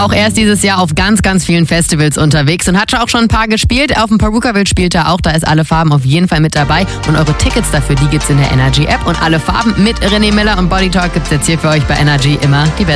Auch er ist dieses Jahr auf ganz, ganz vielen Festivals unterwegs und hat auch schon ein paar gespielt. Auf dem Perukaville spielt er auch, da ist Alle Farben auf jeden Fall mit dabei. Und eure Tickets dafür, die gibt's in der Energy App. Und Alle Farben mit René Miller und Body Talk gibt's jetzt hier für euch bei Energy immer die